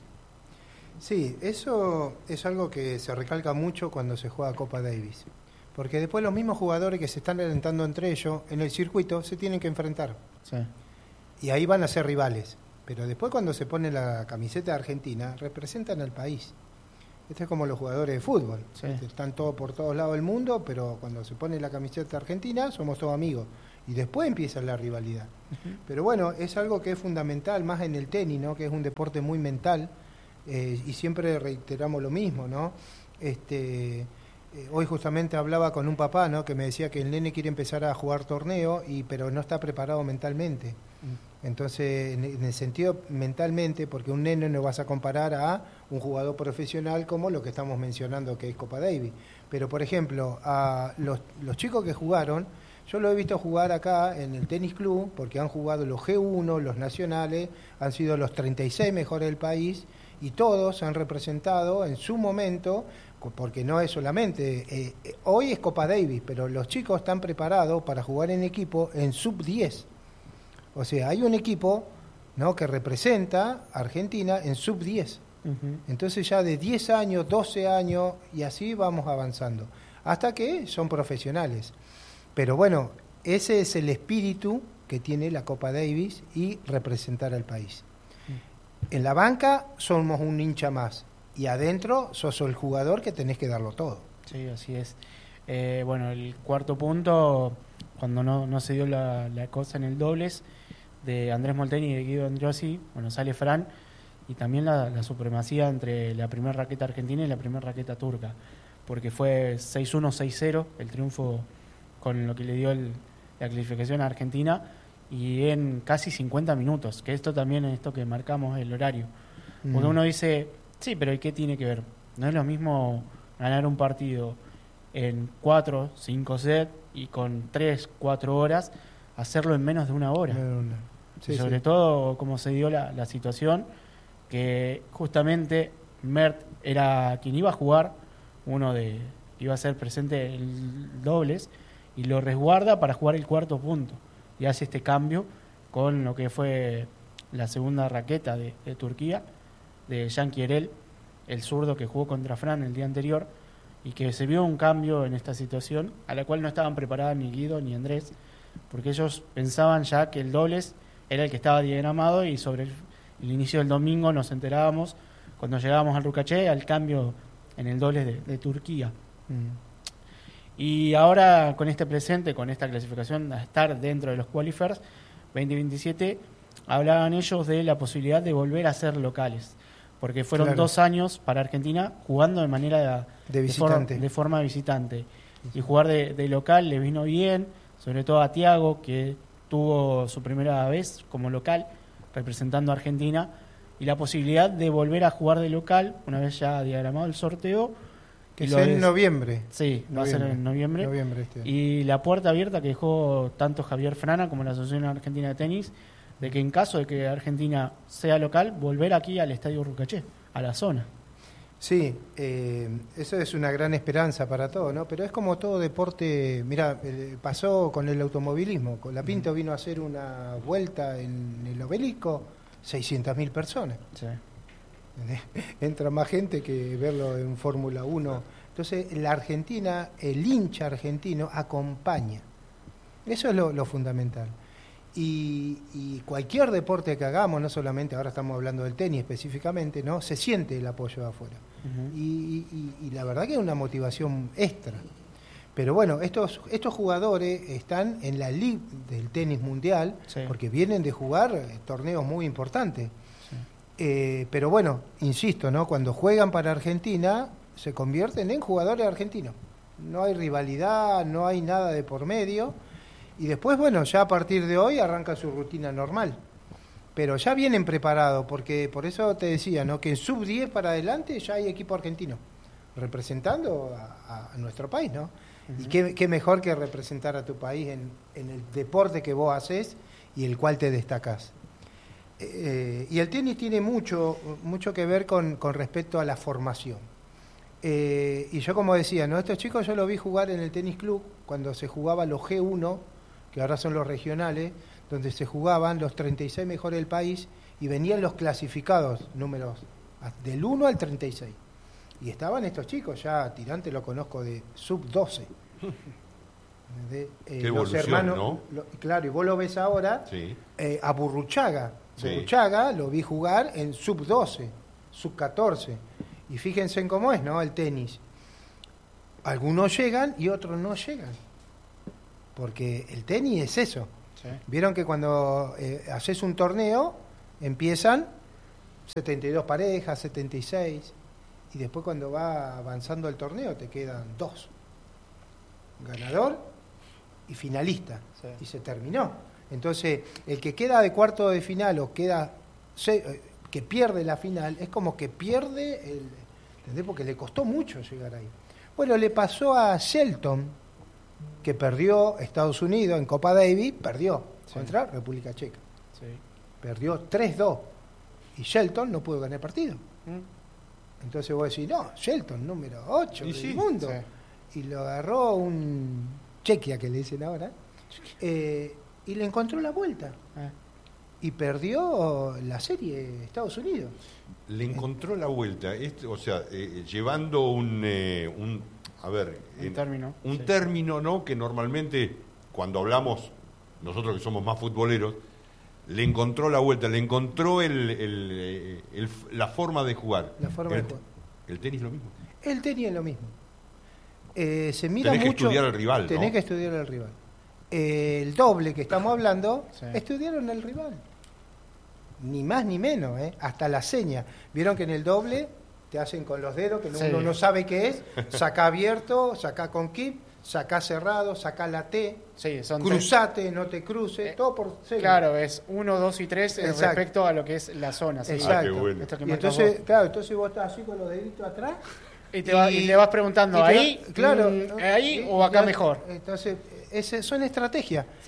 Sí, eso es algo que se recalca mucho cuando se juega Copa Davis. Porque después los mismos jugadores que se están alentando entre ellos en el circuito se tienen que enfrentar. Sí. Y ahí van a ser rivales. Pero después cuando se pone la camiseta de Argentina, representan al país. Esto es como los jugadores de fútbol. Sí. Están todos por todos lados del mundo, pero cuando se pone la camiseta argentina somos todos amigos. Y después empieza la rivalidad. Uh-huh. Pero bueno, es algo que es fundamental, más en el tenis, ¿no? Que es un deporte muy mental. Eh, y siempre reiteramos lo mismo, ¿no? Este, eh, hoy justamente hablaba con un papá, ¿no? Que me decía que el nene quiere empezar a jugar torneo, y pero no está preparado mentalmente. Uh-huh. Entonces, en, en el sentido mentalmente, porque un nene no vas a comparar a un jugador profesional como lo que estamos mencionando, que es Copa Davis. Pero, por ejemplo, a los, los chicos que jugaron, yo lo he visto jugar acá en el Tenis Club, porque han jugado los G uno, los nacionales, han sido los treinta y seis mejores del país, y todos han representado en su momento, porque no es solamente, eh, hoy es Copa Davis, pero los chicos están preparados para jugar en equipo en sub diez. O sea, hay un equipo, ¿no?, que representa a Argentina en sub diez. Uh-huh. Entonces ya de diez años, doce años, y así vamos avanzando, hasta que son profesionales. Pero bueno, ese es el espíritu que tiene la Copa Davis y representar al país. En la banca somos un hincha más, y adentro sos el jugador que tenés que darlo todo. Sí, así es. Eh, bueno, el cuarto punto, cuando no, no se dio la, la cosa en el dobles de Andrés Molteni y de Guido Androssi, bueno, sale Fran, y también la, la supremacía entre la primera raqueta argentina y la primera raqueta turca, porque fue seis uno, seis cero el triunfo con lo que le dio el, la clasificación a Argentina, y en casi cincuenta minutos, que esto también es esto que marcamos el horario. Porque mm. uno dice, sí, pero ¿y qué tiene que ver? No es lo mismo ganar un partido en cuatro, cinco sets y con tres, cuatro horas, hacerlo en menos de una hora. Sí, y sobre sí. todo como se dio la, la situación, que justamente Mert era quien iba a jugar, uno de iba a ser presente el dobles, y lo resguarda para jugar el cuarto punto, y hace este cambio con lo que fue la segunda raqueta de, de Turquía, de Jan Kierel, el zurdo que jugó contra Fran el día anterior, y que se vio un cambio en esta situación, a la cual no estaban preparadas ni Guido ni Andrés, porque ellos pensaban ya que el dobles era el que estaba diagramado, y sobre el, el inicio del domingo nos enterábamos, cuando llegábamos al Rucaché, al cambio en el dobles de, de Turquía. Mm. Y ahora con este presente, con esta clasificación a estar dentro de los qualifiers veinte veintisiete, hablaban ellos de la posibilidad de volver a ser locales, porque fueron claro. dos años para Argentina jugando de manera de, visitante. de, for, de forma visitante, y jugar de, de local les vino bien, sobre todo a Thiago, que tuvo su primera vez como local representando a Argentina, y la posibilidad de volver a jugar de local una vez ya diagramado el sorteo, que es en noviembre. Sí, noviembre. va a ser en noviembre. noviembre este y la puerta abierta que dejó tanto Javier Frana como la Asociación Argentina de Tenis, de que en caso de que Argentina sea local, volver aquí al Estadio Rucaché, a la zona. Sí, eh, eso es una gran esperanza para todo, ¿no? Pero es como todo deporte. Mira, eh, pasó con el automovilismo. Con la Pinto vino a hacer una vuelta en el Obelisco, seiscientas mil personas. Sí. Entra más gente que verlo en Fórmula uno. Entonces, la Argentina, el hincha argentino acompaña. Eso es lo, lo fundamental. Y, y cualquier deporte que hagamos, no solamente, ahora estamos hablando del tenis específicamente, ¿no? Se siente el apoyo de afuera. Uh-huh. y, y, y la verdad que es una motivación extra. Pero bueno, estos estos jugadores están en la Liga del tenis mundial, sí. porque vienen de jugar torneos muy importantes. Sí. Eh, pero bueno, insisto, ¿no? Cuando juegan para Argentina, se convierten en jugadores argentinos. No hay rivalidad, no hay nada de por medio. Y después, bueno, ya a partir de hoy arranca su rutina normal. Pero ya vienen preparados, porque por eso te decía, ¿no? Que en sub diez para adelante ya hay equipo argentino representando a, a nuestro país, ¿no? Uh-huh. Y qué, qué mejor que representar a tu país en, en el deporte que vos haces y el cual te destacás. Eh, y el tenis tiene mucho, mucho que ver con, con respecto a la formación. Eh, y yo, como decía, ¿no? Estos chicos yo los vi jugar en el Tenis Club cuando se jugaba los G uno, que ahora son los regionales, donde se jugaban los treinta y seis mejores del país y venían los clasificados, números del uno al treinta y seis. Y estaban estos chicos, ya Tirante lo conozco de sub doce. De, eh, Qué los hermanos, ¿no? Lo, claro, y vos lo ves ahora, sí. eh, a Burruchaga. Sí. Burruchaga lo vi jugar en sub doce, sub catorce. Y fíjense en cómo es, ¿no? El tenis. Algunos llegan y otros no llegan. Porque el tenis es eso. Sí. Vieron que cuando eh, haces un torneo, empiezan setenta y dos parejas, setenta y seis, y después cuando va avanzando el torneo te quedan dos. Ganador y finalista. Sí. Y se terminó. Entonces, el que queda de cuarto de final o queda se, que pierde la final, es como que pierde el, ¿entendés? Porque le costó mucho llegar ahí. Bueno, le pasó a Shelton, que perdió Estados Unidos en Copa Davis, perdió sí. contra República Checa. Sí. Perdió tres dos. Y Shelton no pudo ganar el partido. Mm. Entonces vos decís, no, Shelton, número ocho del sí, mundo. Sí. Y lo agarró un Chequia, que le dicen ahora, eh, y le encontró la vuelta. Ah. Y perdió la serie Estados Unidos. Le encontró la vuelta, este, o sea, eh, llevando un, eh, un, a ver, un en, término, un sí. término, ¿no? Que normalmente cuando hablamos nosotros que somos más futboleros, le encontró la vuelta, le encontró el, el, el, la forma de jugar. La forma el, de jugar. El tenis lo mismo. El tenis es lo mismo. Eh, se mira tenés mucho. que estudiar al rival, Tenés ¿no? que estudiar al rival. Eh, el doble que estamos hablando, sí. estudiaron al rival. Ni más ni menos, ¿eh? Hasta la seña. Vieron que en el doble te hacen con los dedos, que sí. uno no sabe qué es. Saca abierto, saca con keep, saca cerrado, saca la T. Sí, son cruzate, tres. No te cruces, eh, todo por serie. Claro, es uno, dos y tres respecto a lo que es la zona. ¿Sí? Exacto. Ah, qué bueno. Esto que y entonces, vos. Claro, entonces vos estás así con los deditos atrás. Y te, va, y, y te vas preguntando, te ¿ahí? Va, claro. Mm, ¿Ahí sí, o acá ya, mejor? Entonces, ese, son estrategias. Sí.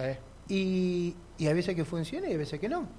Y, y hay veces que funciona y hay veces que no.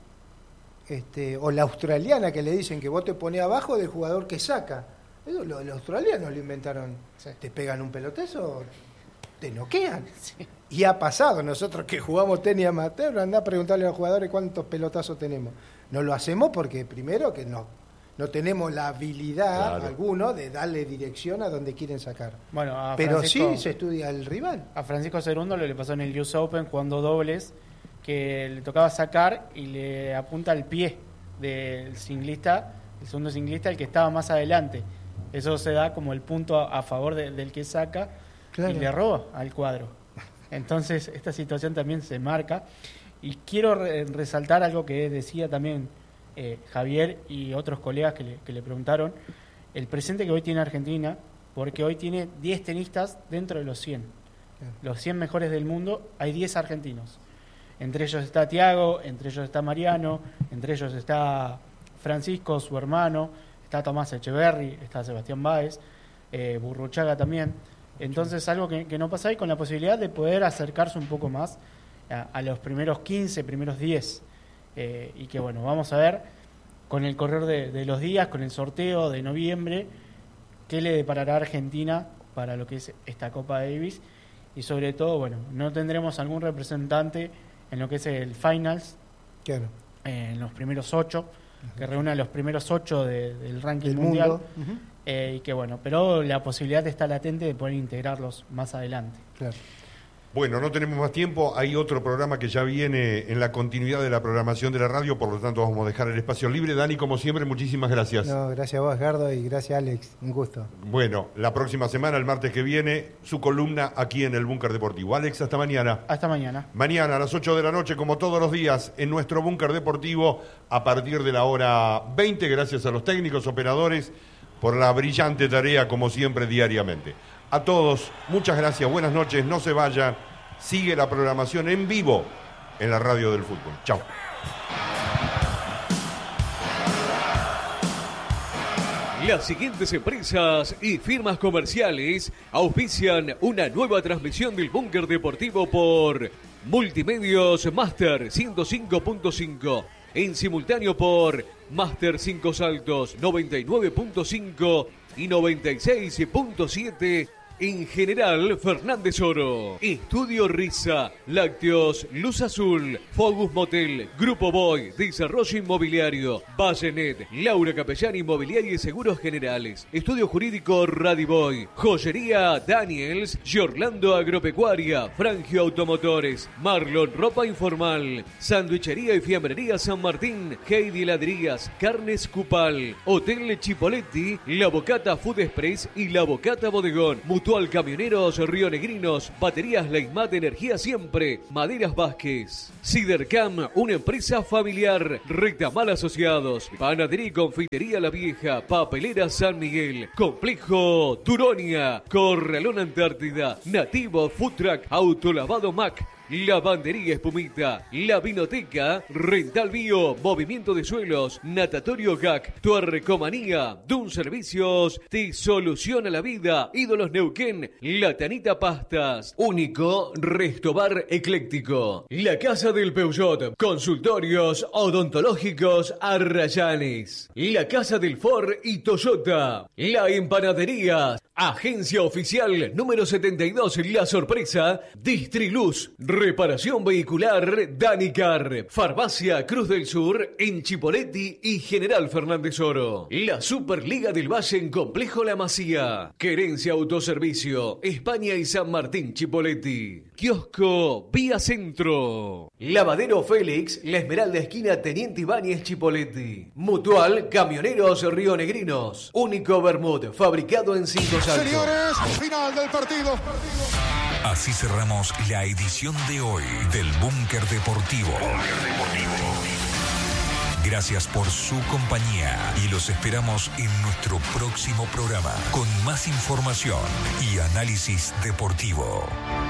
Este, o la australiana que le dicen que vos te pones abajo del jugador que saca. Eso, lo, los australianos lo inventaron. Sí. Te pegan un pelotazo, te noquean. Sí. Y ha pasado. Nosotros que jugamos tenis amateur, andá a preguntarle a los jugadores cuántos pelotazos tenemos. No lo hacemos porque primero que no, no tenemos la habilidad, claro. alguno, de darle dirección a donde quieren sacar. Bueno, a Pero sí se estudia el rival. A Francisco Segundo le pasó en el U S Open jugando dobles, que le tocaba sacar y le apunta al pie del singlista, el segundo singlista, el que estaba más adelante. Eso se da como el punto a, a favor de, del que saca, claro. y le roba al cuadro. Entonces esta situación también se marca. Y quiero re- resaltar algo que decía también eh, Javier y otros colegas que le, que le preguntaron, el presente que hoy tiene Argentina, porque hoy tiene diez tenistas dentro de los cien. Claro. Los cien mejores del mundo, hay diez argentinos. Entre ellos está Tiago, entre ellos está Mariano, entre ellos está Francisco, su hermano, está Tomás Echeverry, está Sebastián Báez, eh, Burruchaga también. Entonces algo que, que no pasa ahí, con la posibilidad de poder acercarse un poco más a, a los primeros quince, primeros diez. Eh, y que bueno, vamos a ver con el correr de, de los días, con el sorteo de noviembre, qué le deparará a Argentina para lo que es esta Copa Davis. Y sobre todo, bueno, no tendremos algún representante en lo que es el Finals, claro. eh, en los primeros ocho, que reúne a los primeros ocho de, del ranking del mundial, mundo. Uh-huh. eh, y que bueno, pero la posibilidad está latente de poder integrarlos más adelante. Claro. Bueno, no tenemos más tiempo, hay otro programa que ya viene en la continuidad de la programación de la radio, por lo tanto vamos a dejar el espacio libre. Dani, como siempre, muchísimas gracias. No, gracias a vos, Gardo, y gracias, Alex, un gusto. Bueno, la próxima semana, el martes que viene, su columna aquí en el Búnker Deportivo. Alex, hasta mañana. Hasta mañana. Mañana a las ocho de la noche, como todos los días, en nuestro Búnker Deportivo, a partir de la hora veinte, gracias a los técnicos operadores por la brillante tarea, como siempre, diariamente. A todos, muchas gracias, buenas noches, no se vayan, sigue la programación en vivo en la radio del fútbol. Chao. Las siguientes empresas y firmas comerciales auspician una nueva transmisión del Búnker Deportivo por Multimedios Master ciento cinco punto cinco, en simultáneo por Master cinco Saltos noventa y nueve punto cinco y noventa y seis punto siete En General Fernández Oro. Estudio Risa. Lácteos Luz Azul. Focus Motel. Grupo Boy. Desarrollo Inmobiliario. Vallenet. Laura Capellán Inmobiliaria y Seguros Generales. Estudio Jurídico Radiboy. Joyería Daniels. Giorlando Agropecuaria. Frangio Automotores. Marlon Ropa Informal. Sandwichería y Fiambrería San Martín. Heidi Heladerías. Carnes Cupal. Hotel Chipoletti. La Bocata Food Express y La Bocata Bodegón. Mutual Camioneros Rionegrinos. Baterías Leitmat Energía Siempre. Maderas Vázquez. Cidercam, una empresa familiar. Rectamal Asociados. Panadería y Confitería La Vieja. Papelera San Miguel. Complejo Turonia. Corralón Antártida. Nativo Food Truck. Autolavado Mac. Lavandería Espumita, La Vinoteca, Rental Bio, Movimiento de Suelos, Natatorio G A C, Tuarrecomanía, Dun Servicios, te soluciona la vida, Ídolos Neuquén, La Tanita Pastas, Único Restobar Ecléctico, La Casa del Peugeot, Consultorios Odontológicos Arrayanes, La Casa del Ford y Toyota, La Empanadería, Agencia Oficial número setenta y dos, La Sorpresa, Distriluz, Reparación Vehicular Danicar, Farmacia Cruz del Sur en Chipoletti y General Fernández Oro, la Superliga del Valle en Complejo La Masía, Querencia Autoservicio, España y San Martín Chipoletti, Kiosco Vía Centro, Lavadero Félix, La Esmeralda esquina Teniente Ibáñez Chipoletti, Mutual Camioneros Rionegrinos, Único Bermud, fabricado en Cinco Saltos. Señores, final del partido. Así cerramos la edición de hoy del Búnker Deportivo. Gracias por su compañía y los esperamos en nuestro próximo programa con más información y análisis deportivo.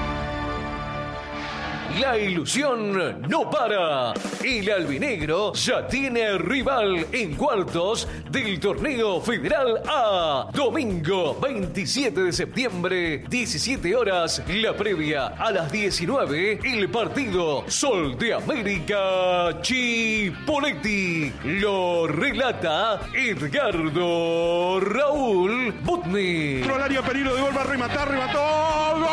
La ilusión no para. El albinegro ya tiene rival en cuartos del torneo Federal A. Domingo veintisiete de septiembre, diecisiete horas, la previa. A las diecinueve, el partido Sol de América Chipoletti. Lo relata Edgardo Raúl Butni. Rolario Peligro de gol, va a rematar, remató. ¡Gol!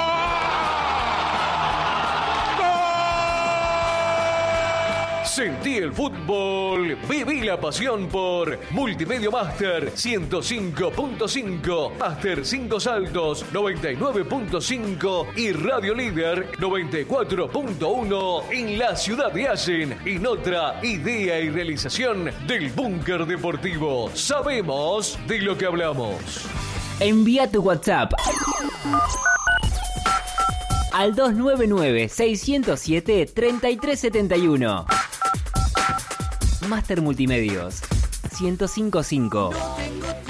Sentí el fútbol, viví la pasión por Multimedia Master ciento cinco punto cinco, Master cinco Saltos noventa y nueve punto cinco y Radio Líder noventa y cuatro punto uno en la ciudad de Allen, en otra idea y realización del Búnker Deportivo. Sabemos de lo que hablamos. Envía tu WhatsApp al dos nueve nueve, seis cero siete, tres tres siete uno. Master Multimedios ciento cinco punto cinco.